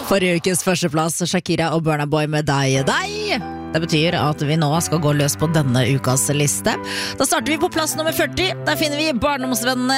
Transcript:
Forrige ukes førsteplass, Shakira og Burna Boy med Deg. Det betyr at vi nå skal gå løs på denne ukas liste. Da starter vi på plass nummer 40. Der finner vi barndomsvennene